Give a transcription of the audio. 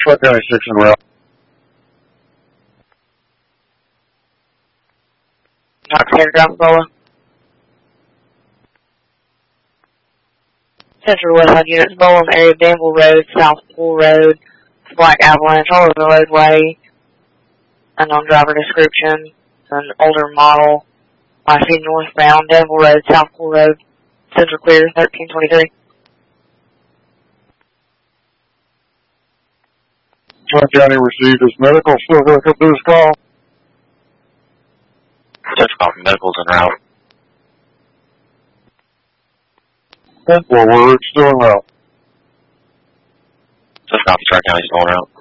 Clark County 6 en route. Not clear, ground Bola. Central Westside units, Bola in the area of Danville Road, South Pool Road, Black Avalanche, all over the roadway. Unknown driver description, an older model. I see northbound, Danville Road, South Pool Road, Central clear, 1323. Clark County received his medical, still going to come through his call. Central call from medicals en route. 10 forward, still en route. Central copy, Clark County still en route.